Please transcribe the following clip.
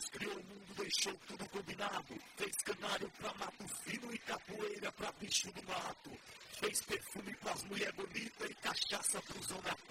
Deus criou o mundo, deixou tudo combinado. Fez canário pra mato fino e capoeira pra bicho do mato. Fez perfume pras mulher bonita e cachaça pros homens